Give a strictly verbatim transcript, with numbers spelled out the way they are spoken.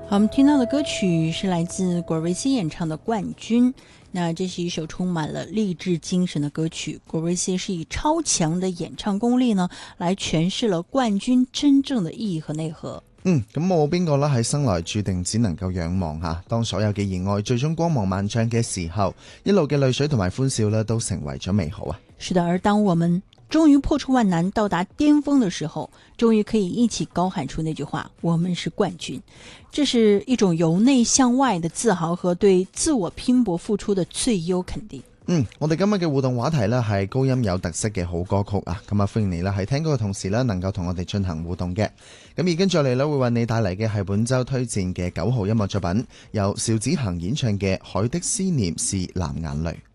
好，我们听到的歌曲是来自果瑞希演唱的《冠军》。那这是一首充满了勵志精神的歌曲，果瑞希是以超強的演唱功力呢，來詮釋了冠軍真正的意義和內核。 嗯，咁冇邊個啦係生來注定只能夠仰望吓，當所有嘅熱愛最終光芒萬丈嘅時候，一路嘅淚水同埋歡笑呢都成為咗美好啊。 是的，而當我們終於破除萬難到達巔峰的時候，終於可以一起高喊出那句話，我們是冠軍。這是一種由內向外的自豪和對自我拼搏付出的最優肯定。 嗯，我哋今日嘅互動話題呢係高音有特色嘅好歌曲啊，咁啊歡迎你啦，喺聽歌嘅同時呢能夠同我哋進行互動嘅。咁而跟住嚟呢會為你帶嚟嘅係本周推薦嘅九號音樂作品，由邵子恒演唱嘅《海的思念是藍眼淚》。